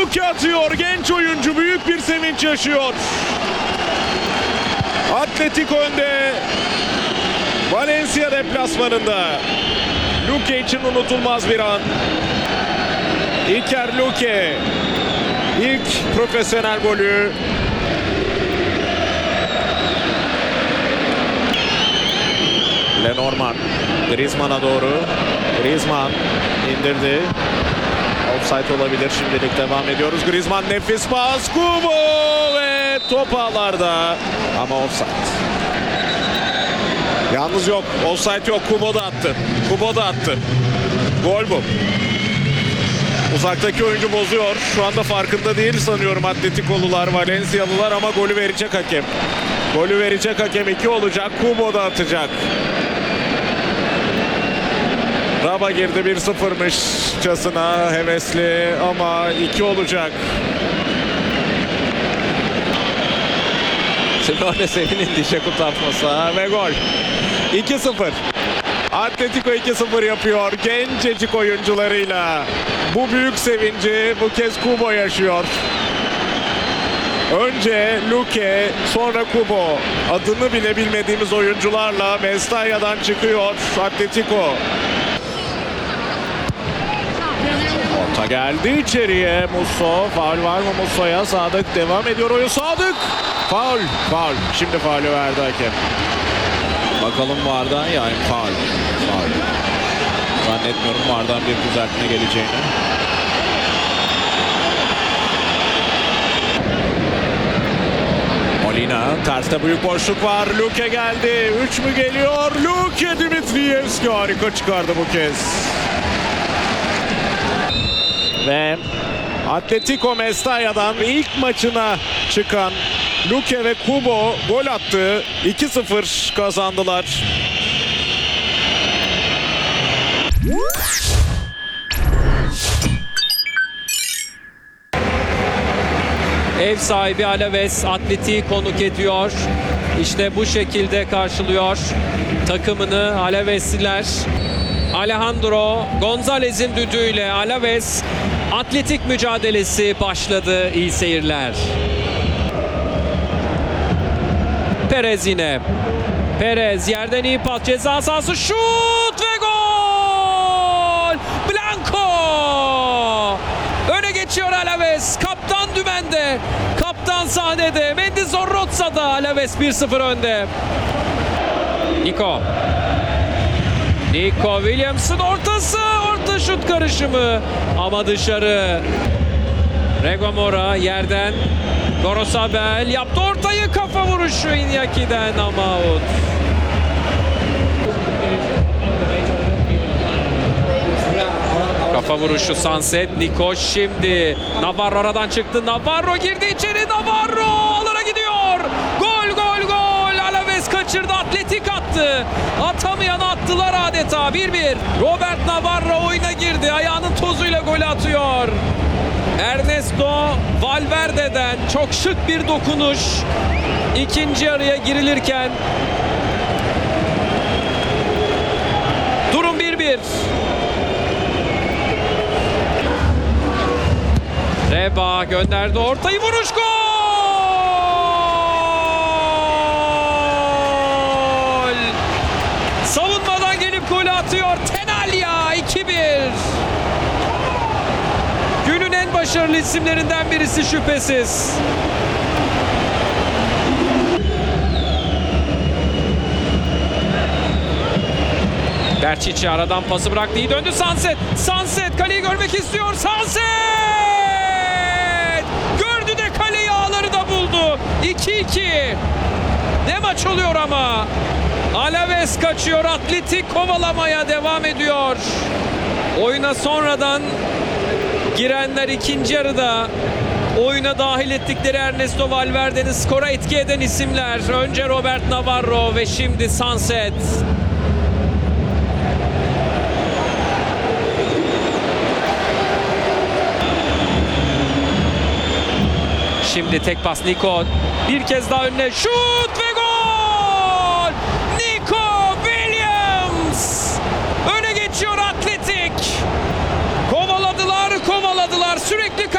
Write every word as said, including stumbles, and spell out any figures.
Luke atıyor. Genç oyuncu büyük bir sevinç yaşıyor. Atletico önde. Valencia deplasmanında. Luke için unutulmaz bir an. İlker Luke. İlk profesyonel golü. Lenormand. Griezmann'a doğru. Griezmann indirdi. Offside olabilir. Şimdilik devam ediyoruz. Griezmann nefis pas. Kubo ve top ağlarda. Ama offside. Yalnız yok. Offside yok. Kubo da attı. Kubo da attı. Gol bu. Uzaktaki oyuncu bozuyor. Şu anda farkında değil sanıyorum Atletikolular, Valencialılar ama golü verecek hakem. Golü verecek hakem iki olacak. Kubo da atacak. Raba girdi bir sıfırmışçasına hevesli ama iki olacak. Simeone dişe kurtartması ve gol. iki sıfır. Atletico iki sıfır yapıyor gencecik oyuncularıyla. Bu büyük sevinci bu kez Kubo yaşıyor. Önce Luke, sonra Kubo. Adını bile bilmediğimiz oyuncularla Mestalla'dan çıkıyor Atletico. Orta geldi içeriye. Musso. Faul var mı Musso'ya? Sadık devam ediyor oyun. Sadık! Faul. Faul. Şimdi faulü verdi hakem. Bakalım Vardan yani faul. Faul. Zannetmiyorum Vardan bir düzeltme geleceğini. Molina. Terste büyük boşluk var. Luke geldi. üç mü geliyor? Luke Dimitrievski harika çıkardı bu kez. Ve Atletico Mestalla'dan ilk maçına çıkan Luke ve Kubo gol attı. iki sıfır kazandılar. Ev sahibi Alaves Atletik'i konuk ediyor. İşte bu şekilde karşılıyor takımını Alavesliler. Alejandro Gonzalez'in düdüğüyle Alaves Atletik mücadelesi başladı. İyi seyirler. Perez yine. Perez yerden iyi pas. Ceza sahası şut ve gol! Blanco! Öne geçiyor Alaves. Kaptan dümende. Kaptan sahnede. Mendy Zorrotza'da Alaves bir sıfır önde. Nico. Nico Williams'ın ortası. Orta şut karışımı. Ama dışarı. Rego Mora yerden. Gorosabel yaptı ortayı. Kafa vuruşu Inyaki'den ama out. Kafa vuruşu Sunset. Nico şimdi. Navarro aradan çıktı. Navarro girdi içeri. Navarro alana gidiyor. Gol gol gol. Alaves kaçırdı. Atletik attı. Atamayan attılar adeta. bir bir. Robert Navarro oyuna girdi. Ayağının tozuyla gol atıyor. Ernesto Valverde'den çok şık bir dokunuş. İkinci yarıya girilirken durum bir bir. Reba gönderdi ortayı, vuruş, gol! Savunmadan gelip golü atıyor Tenalya, iki bir. Günün en başarılı isimlerinden birisi şüphesiz. Berçiçi aradan pası bıraktı, iyi döndü Sunset. Sunset kaleyi görmek istiyor. Sunset! Gördü de kaleyi, ağları da buldu. iki iki. Ne maç oluyor ama. Alaves kaçıyor. Atletik kovalamaya devam ediyor. Oyuna sonradan girenler ikinci yarıda oyuna dahil ettikleri Ernesto Valverde'nin skora etki eden isimler. Önce Robert Navarro ve şimdi Sunset. Şimdi tek pas Nico. Bir kez daha önüne şut ve gol! Nico Williams! Öne geçiyor Atletik. Kovaladılar, kovaladılar. Sürekli